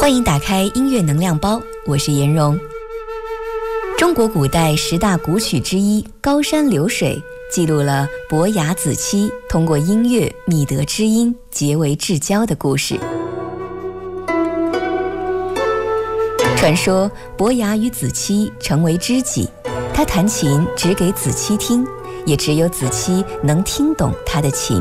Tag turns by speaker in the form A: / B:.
A: 欢迎打开音乐能量包，我是颜蓉。中国古代10大古曲之一《高山流水》记录了伯牙子期通过音乐觅得知音，结为至交的故事。传说伯牙与子期成为知己，他弹琴只给子期听，也只有子期能听懂他的琴。